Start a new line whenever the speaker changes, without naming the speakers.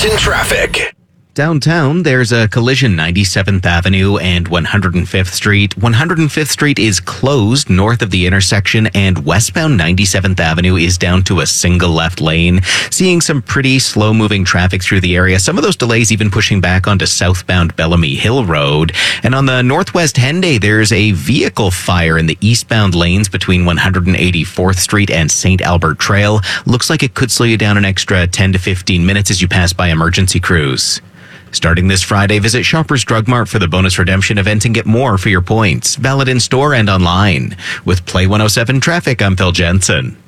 Edmonton traffic.
Downtown, there's a collision 97th Avenue and 105th Street. 105th Street is closed north of the intersection, and westbound 97th Avenue is down to a single left lane. Seeing some pretty slow-moving traffic through the area. Some of those delays even pushing back onto southbound Bellamy Hill Road. And on the Northwest Henday, there's a vehicle fire in the eastbound lanes between 184th Street and St. Albert Trail. Looks like it could slow you down an extra 10 to 15 minutes as you pass by emergency crews. Starting this Friday, visit Shoppers Drug Mart for the bonus redemption event and get more for your points. Valid in store and online. With Play 107 Traffic, I'm Phil Jensen.